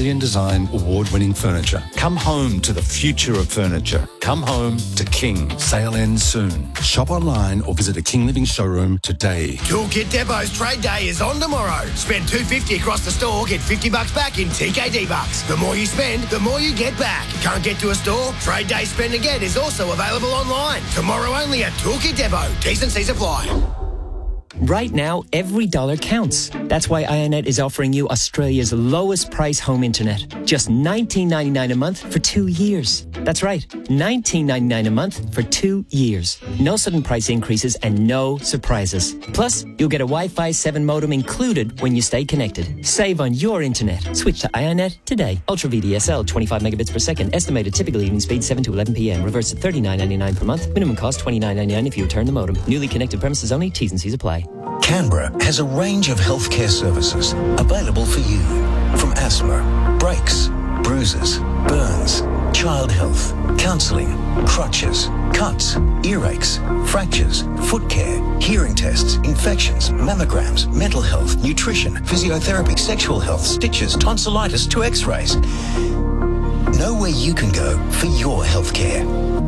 Australian Design award-winning furniture. Come home to the future of furniture. Come home to King. Sale ends soon. Shop online or visit a King Living showroom today. Toolkit Depot's trade day is on tomorrow. Spend $250 across the store, get $50 back in TKD bucks. The more you spend, the more you get back. Can't get to a store? Trade day spend again is also available online. Tomorrow only at Toolkit Depot. T's and C's apply. Right now, every dollar counts. That's why IONET is offering you Australia's lowest price home internet. Just $19.99 a month for 2 years. That's right, $19.99 a month for 2 years. No sudden price increases and no surprises. Plus, you'll get a Wi-Fi 7 modem included when you stay connected. Save on your internet. Switch to IONET today. Ultra VDSL, 25 megabits per second. Estimated typical evening speed 7 to 11 p.m. Reverse at $39.99 per month. Minimum cost $29.99 if you return the modem. Newly connected premises only. T's and C's apply. Canberra has a range of healthcare services available for you. From asthma, breaks, bruises, burns, child health, counselling, crutches, cuts, earaches, fractures, foot care, hearing tests, infections, mammograms, mental health, nutrition, physiotherapy, sexual health, stitches, tonsillitis to x-rays. Know where you can go for your healthcare.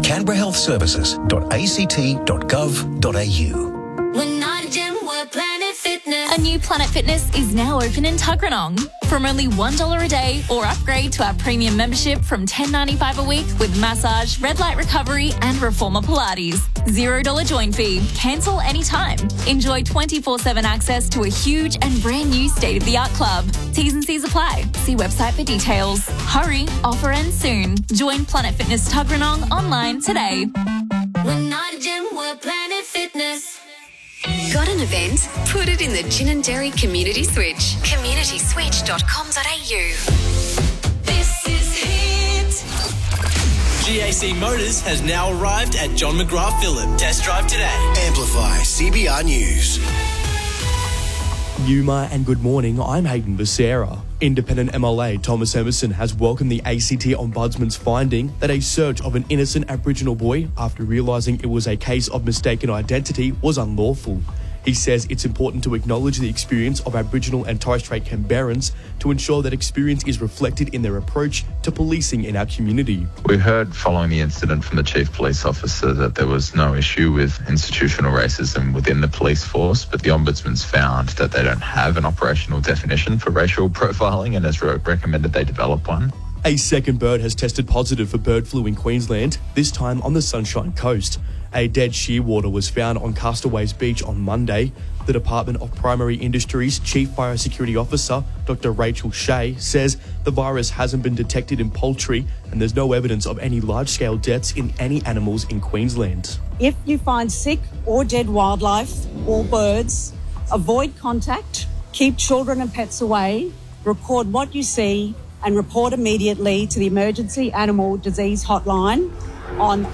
CanberraHealthServices.act.gov.au. A new Planet Fitness is now open in Tuggeranong. From only $1 a day or upgrade to our premium membership from $10.95 a week with massage, red light recovery and reformer Pilates. $0 join fee. Cancel anytime. Enjoy 24/7 access to a huge and brand new state-of-the-art club. T's and C's apply. See website for details. Hurry, offer ends soon. Join Planet Fitness Tuggeranong online today. We're not a gym, we're Planet Fitness. Got an event? Put it in the Gin and Dairy Community Switch. communityswitch.com.au. This is Hit. GAC Motors has now arrived at John McGrath Phillip. Test drive today. Amplify CBR News. Yuma and good morning, I'm Hayden Becerra. Independent MLA Thomas Emerson has welcomed the ACT Ombudsman's finding that a search of an innocent Aboriginal boy after realising it was a case of mistaken identity was unlawful. He says it's important to acknowledge the experience of Aboriginal and Torres Strait Canberrans to ensure that experience is reflected in their approach to policing in our community. We heard following the incident from the Chief Police Officer that there was no issue with institutional racism within the police force, but the Ombudsman's found that they don't have an operational definition for racial profiling and has recommended they develop one. A second bird has tested positive for bird flu in Queensland, this time on the Sunshine Coast. A dead shearwater was found on Castaways Beach on Monday. The Department of Primary Industries Chief Biosecurity Officer, Dr. Rachel Shea, says the virus hasn't been detected in poultry and there's no evidence of any large-scale deaths in any animals in Queensland. If you find sick or dead wildlife or birds, avoid contact, keep children and pets away, record what you see and report immediately to the Emergency Animal Disease Hotline on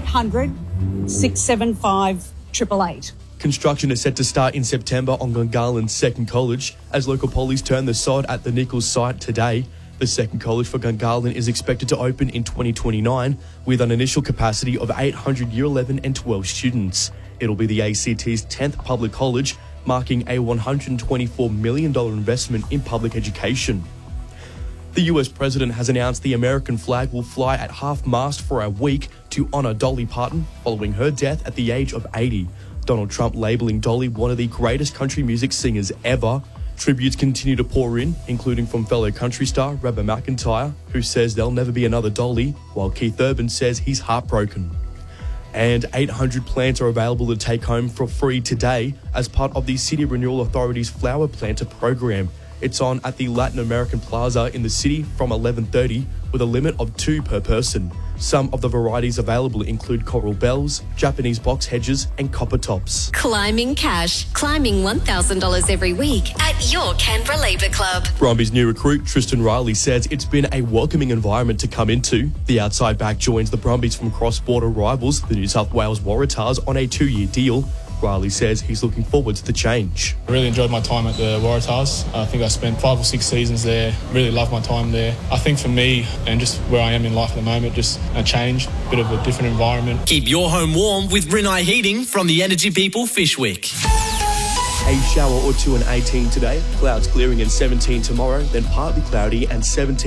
1-800-675-888. Construction is set to start in September on Gungahlin Second College as local police turn the sod at the Nichols site today. The second college for Gungahlin is expected to open in 2029 with an initial capacity of 800 Year 11 and 12 students. It'll be the ACT's 10th public college, marking a $124 million investment in public education. The US president has announced the American flag will fly at half-mast for a week to honour Dolly Parton following her death at the age of 80. Donald Trump labelling Dolly one of the greatest country music singers ever. Tributes continue to pour in, including from fellow country star Reba McEntire, who says there'll never be another Dolly, while Keith Urban says he's heartbroken. And 800 plants are available to take home for free today as part of the City Renewal Authority's Flower Planter program. It's on at the Latin American Plaza in the city from 11:30 with a limit of 2 per person. Some of the varieties available include coral bells, Japanese box hedges and copper tops. Climbing cash. Climbing $1,000 every week at your Canberra Labour Club. Brumbies new recruit Tristan Riley says it's been a welcoming environment to come into. The outside back joins the Brumbies from cross-border rivals, the New South Wales Waratahs, on a 2-year deal. Riley says he's looking forward to the change. I really enjoyed my time at the Waratahs. I think I spent 5 or 6 seasons there. Really loved my time there. I think for me, and just where I am in life at the moment, just a change, a bit of a different environment. Keep your home warm with Rinnai Heating from the Energy People Fishwick. A shower or two and 18 today, clouds clearing and 17 tomorrow, then partly cloudy and 17